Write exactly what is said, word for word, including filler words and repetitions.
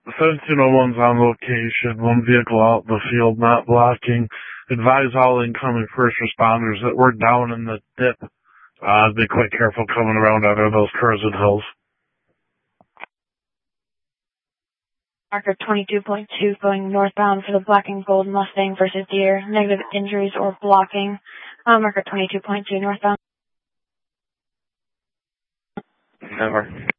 seventeen oh one's on location, one vehicle out in the field not blocking. Advise all incoming first responders that we're down in the dip. Uh, be quite careful coming around under those curves and hills. Marker twenty-two point two going northbound for the black and gold Mustang versus Deer. Negative injuries or blocking. Uh, marker twenty-two point two northbound. Never.